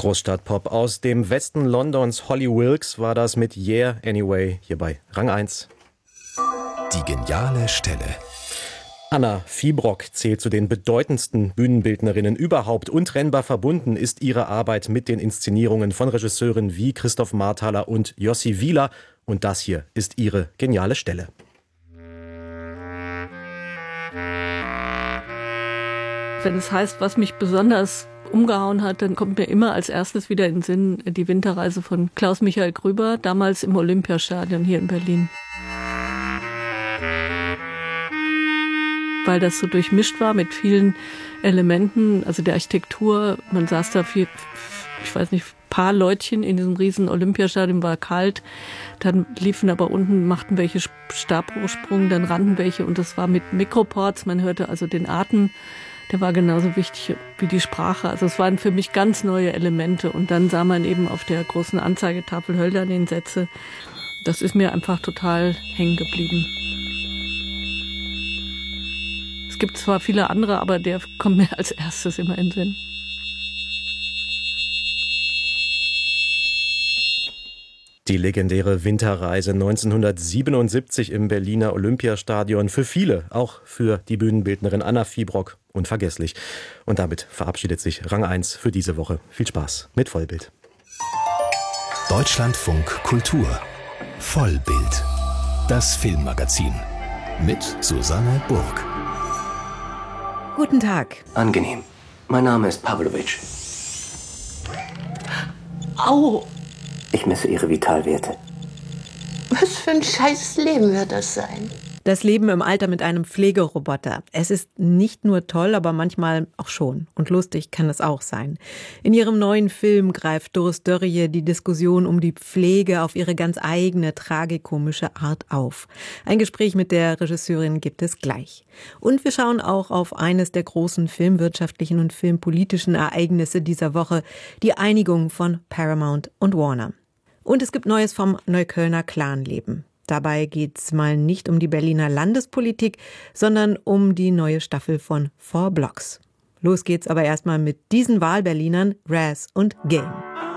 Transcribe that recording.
Großstadtpop aus dem Westen Londons. Holly Wilkes war das mit Yeah Anyway hier bei Rang 1. Die geniale Stelle. Anna Fiebrock zählt zu den bedeutendsten Bühnenbildnerinnen überhaupt. Untrennbar verbunden ist ihre Arbeit mit den Inszenierungen von Regisseuren wie Christoph Marthaler und Jossi Wieler. Und das hier ist ihre geniale Stelle. Wenn es heißt, was mich besonders umgehauen hat, dann kommt mir immer als erstes wieder in den Sinn die Winterreise von Klaus Michael Grüber, damals im Olympiastadion hier in Berlin. Weil das so durchmischt war mit vielen Elementen, also der Architektur. Man saß da paar Leutchen in diesem riesen Olympiastadion, war kalt. Dann liefen aber unten, machten welche Stabhochsprung, dann rannten welche und das war mit Mikroports. Man hörte also den Atem, der war genauso wichtig wie die Sprache. Also es waren für mich ganz neue Elemente. Und dann sah man eben auf der großen Anzeigetafel Hölderlin-Sätze. Das ist mir einfach total hängen geblieben. Es gibt zwar viele andere, aber der kommt mir als erstes immer in den Sinn. Die legendäre Winterreise 1977 im Berliner Olympiastadion. Für viele, auch für die Bühnenbildnerin Anna Fiebrock, unvergesslich. Und damit verabschiedet sich Rang 1 für diese Woche. Viel Spaß mit Vollbild. Deutschlandfunk Kultur. Vollbild. Das Filmmagazin. Mit Susanne Burg. Guten Tag. Angenehm. Mein Name ist Pavlovic. Au! Ich messe Ihre Vitalwerte. Was für ein scheiß Leben wird das sein? Das Leben im Alter mit einem Pflegeroboter. Es ist nicht nur toll, aber manchmal auch schon. Und lustig kann es auch sein. In ihrem neuen Film greift Doris Dörrie die Diskussion um die Pflege auf ihre ganz eigene, tragikomische Art auf. Ein Gespräch mit der Regisseurin gibt es gleich. Und wir schauen auch auf eines der großen filmwirtschaftlichen und filmpolitischen Ereignisse dieser Woche, die Einigung von Paramount und Warner. Und es gibt Neues vom Neuköllner Clanleben. Dabei geht's mal nicht um die Berliner Landespolitik, sondern um die neue Staffel von 4 Blocks. Los geht's aber erstmal mit diesen Wahlberlinern, Raz und Game.